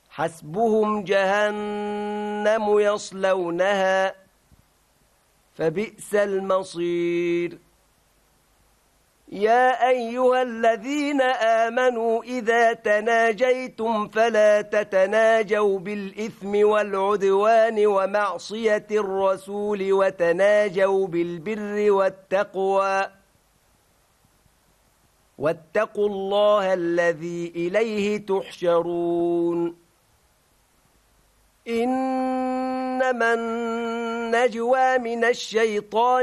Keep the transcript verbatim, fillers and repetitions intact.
حسبهم جهنم يصلونها فبئس المصير يا أيها الذين آمنوا إذا تناجيتم فلا تتناجوا بالإثم والعدوان ومعصية الرسول وتناجوا بالبر والتقوى واتقوا الله الذي إليه تحشرون إنما النجوى من الشيطان